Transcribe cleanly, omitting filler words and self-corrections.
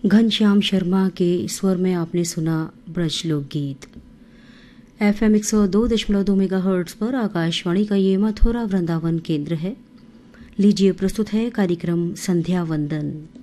घनश्याम शर्मा के स्वर में आपने सुना ब्रज लोकगीत। FM 102.2 मेगाहर्ट्ज़ पर आकाशवाणी का ये मथुरा वृंदावन केंद्र है। लीजिए प्रस्तुत है कार्यक्रम संध्या वंदन।